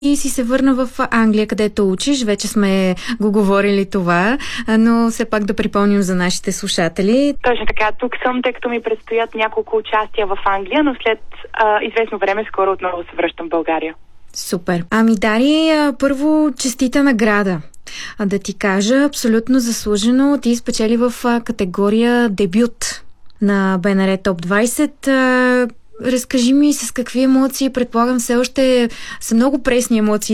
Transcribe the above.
и си се върна в Англия, където учиш. Вече сме го говорили това, но все пак да припомним за нашите слушатели. Точно така, тук съм, тъй като ми предстоят няколко участия в Англия, но след известно време скоро отново се връщам в България. Супер. Ами, Дари, първо честита награда. Да ти кажа, абсолютно заслужено. Ти спечели в категория дебют на БНР Топ 20. Разкажи ми с какви емоции, предполагам все още са много пресни емоции